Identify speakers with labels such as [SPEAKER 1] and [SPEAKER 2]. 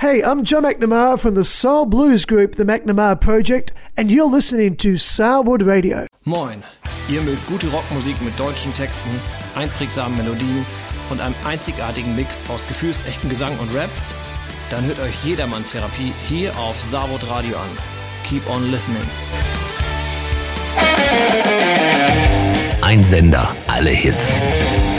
[SPEAKER 1] Hey, I'm Joe McNamara from the soul blues group The McNamara Project, and you're listening to Sourwood Radio.
[SPEAKER 2] Moin, ihr mögt gute Rockmusik mit deutschen Texten, einprägsamen Melodien und einem einzigartigen Mix aus gefühlsechtem Gesang und Rap? Dann hört euch Jedermann-Therapie hier auf Sourwood Radio an. Keep on listening.
[SPEAKER 3] Ein Sender, alle Hits.